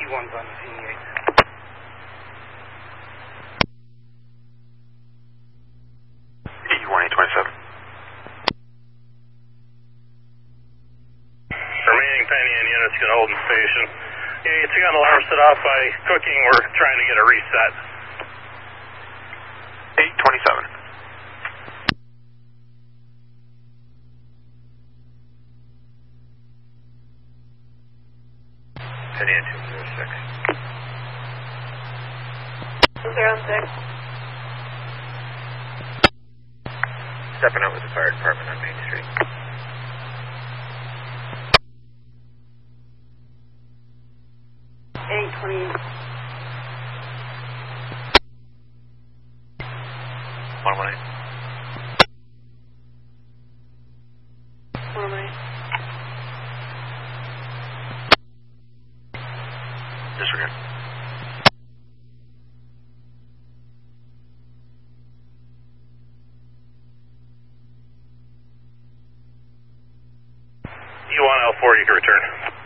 one's on scene 8. 1827. Remaining penny and units can hold in station. It's got an alarm set off by cooking. We're trying to get a reset. 827. Penny and 206. 206. Stepping out with the fire department on Main Street. Eight 20. 118. 118. Disregard. U1L4, you can return.